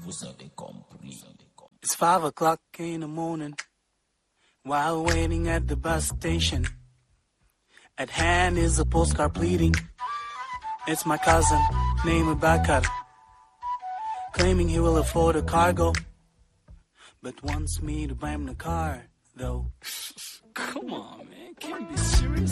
vous avez compris. It's 5 o'clock in the morning, while waiting at the bus station. At hand is a postcard pleading. It's my cousin, named Bakar, claiming he will afford a cargo, but wants me to buy him the car, though. Come on, man, can't be serious.